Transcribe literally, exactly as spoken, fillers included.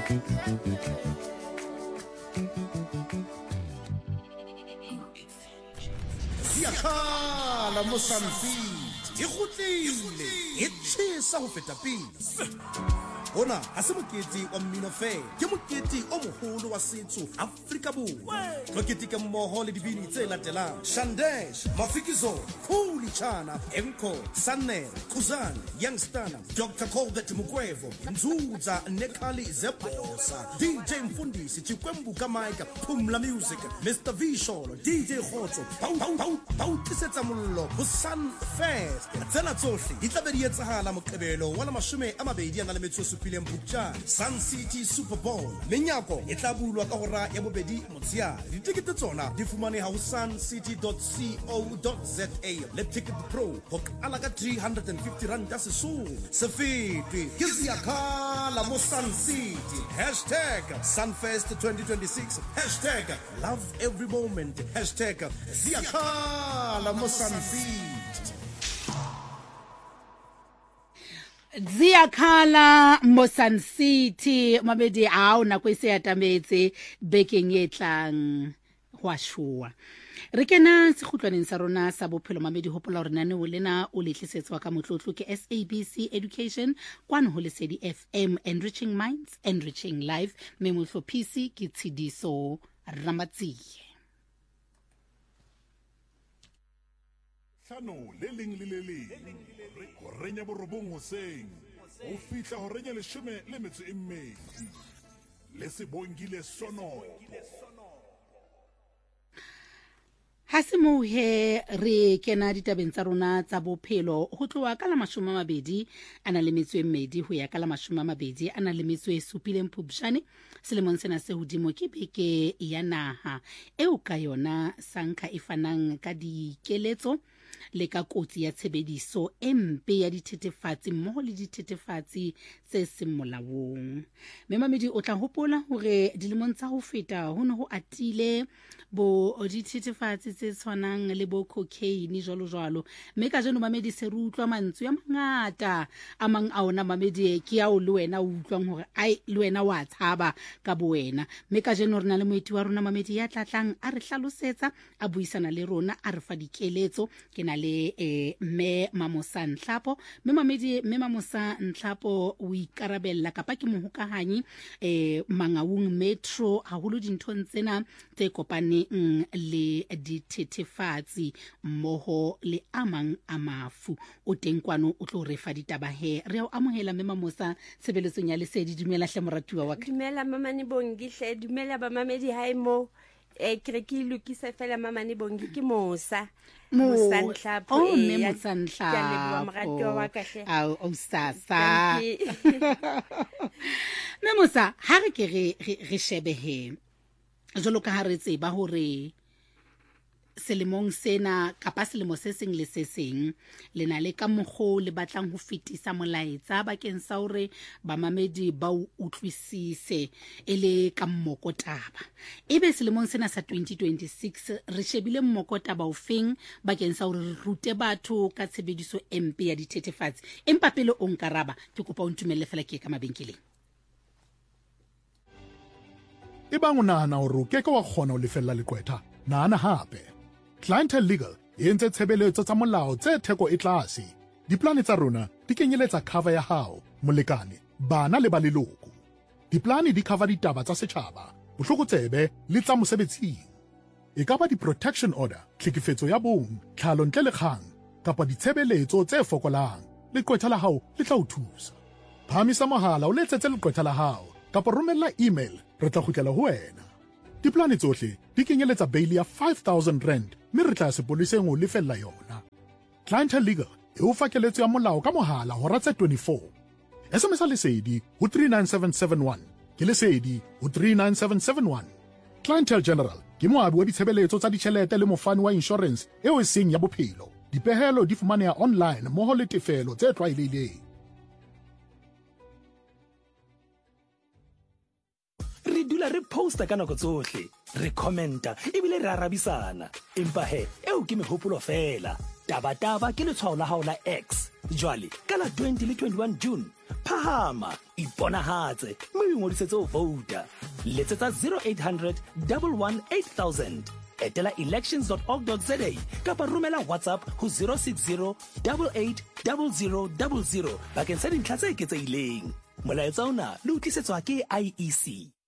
Siyakhala mo Sunfit. Ikhutlile. Itshisa ho feta pele. Bona ha se mokete wa mmino fela, ke mokete o moholo wa setso Afrika Borwa. Mokete ke mmoho le dibini tse latelang: Shandesh, Mafikizo, Khuli Chana, Enko, Sanel, Kuzan, Youngstana, Doctor Colbert Mugwevo, Nzuza, Nekali Zebosa, D J Mfundisi, Chikwembu Kamaika, Pumla Music, Mister Visholo, D J Khotso, Pau Pau Pau Pau Tisetsa Mollo, Busan Fest. Tsena tsohle di tla be di etsahala Moqebelo wa mashome a mabedi a na le metso supileng Phupjane. Sun City Super Bowl menyako e tla bulwa ka hora ya bobedi motsheare. Ditikete tsona di fumaneha ho suncity dot co dot za le Ticket Pro ho ala ka three hundred fifty rand ya sesole. Se fete ke Siyakhala mo Sun City. Hashtag Sunfest twenty twenty-six. Hashtag love every moment. Hashtag Siyakhala mo Sun City. Siyakhala mo Sun City mabedi a ona go se ya tametse bekeng e tlang hwa shua. Re kena sekhutlwaneng sa rona sa bophelo mamedi hopola hore nane o lena o letlisetswa ka motlotlo ke S A B C Education kwana ho Lesedi F M, enriching minds, enriching life. Me mohlophisi ke Tshidiso Ramatsie. Tlhano le leng le le leng go renya borobong hoseng o fihla ho renya leshome le metso e mmedi le se bongile sono. Ha se mo he re kena ditabeng tsa rona tsa bophelo ho tloa ka la mashome a mabedi ana le metso e mmedi ho ya ka la mashome a mabedi ana le metso e supileng Phupjane selemong sena se hodimo ke beke ya naha eo ka yona sanka e fanang ka dikeletso le ka kotsi ya tshebediso e mpe ya dithethefatsi mmoho le dithethefatsi tse seng molaong. Memamedi o tla hopola hore dilemong tsa ho feta ho ne ho atile bo dithethefatsi tse tshwanang le bo cocaine jwalo jwalo, mme ka jeno mamedi se re utlwa mantswe ya mangata a mang a ona mamedi ke ya o le wena o utlwang hore ai le wena wa tshaba ka bo wena. Mme ka jeno re na le moeti wa rona mamedi ya tlatlang a re hlalosetsa a buisana le rona a re fa dikeletso. Ke na le eh, me Mamosa Nhlapo. Me mamedi me Mamosa Nhlapo o ikarabella kapa ke mohokahanyi eh, Mangaung Metro haholo dinthong tsena tse kopaneng le dithethefatsi mmoho le amang a mafu. O teng kwano o tlo re fa ditaba he. Re o amohela me Mamosa sebeletsong ya Lesedi. Dumela hle moratuwa wa ka. Dumela Mamane Bongi hle. Dumela ba mamedi haimo. E kre ke lokisa fela Mamane Bongi ke Mosa. Mosa Nhlapo. Oh me Mosa Nhlapo. Ke leboha moratuwa wa ka hle. Au o sasa. Me Mosa ha re ke re re shebe he. Jolo ka ha re tseba hore selemong sena kapa selemo se seng le se seng le na le ka mogho le batlang ho fetisa molaetsa bakeng sa hore ba mamedi ba utlwisise ele ka mmokotaba. Ebe selemong sena sa twenty twenty-six re shebile mmokotaba o feng bakeng sa hore re rute batho ka tshebediso empe ya dithethefatsi. Empa pele o nkaraba ke kopa o ntumelle fela ke ka mabenkeleng. Ebang o nahana hore o keke wa kgona ho lefella lekwetha, nahana hape. Clientele Legal e entse tshebeletso tsa molao tse theko e tlase. Diplane tsa rona di kenyeletsa cover ya hao, molekane, bana le ba leloko. Diplane di cover ditaba tsa setjhaba, bohlokotsebe le tsa mosebetsing. E ka ba di-protection order, tlhekefetso ya bong, tlhalo ntle le kgang, kapa ditshebeletso tse fokolang. Lekwetha la hao le tla o thusa. Phamisa mohala o letsetse lekwetha la hao, kapa romella email, re tla kgutlela ho wena. Diplane tsohle di kenyeletsa bail ya five thousand rand, mme re tla sepoleseng ho lefella yona. Clientele Legal e o fa keletso ya molao ka mohala hora tse twenty-four. S M S Lesedi ho three nine seven seven one. Ke Lesedi ho three nine seven seven one. Clientele General ke moabi wa ditshebeletso tsa ditjhelete le mofani wa insurance eo e seng ya bophelo. Dipehelo di fumaneha online mmoho le tefelo tse tlwaelehileng. Re dula re posta ka nako tsohle, re commenta ebile re arabisana. Empa he eo ke mehopolo fela. Taba taba ke letshwao la hao la X. Jwale ka la twenty le twenty-one June phahama iponahatse mme o ingodisetse ho vouta. Letsetsa zero eight hundred, one one eight thousand. Etela elections dot org dot za kapa romela WhatsApp ho zero six zero, eight eight zero zero zero zero bakeng sa dintlha tse eketsehileng. Molaetsa ona le o tlisetswa ke I E C.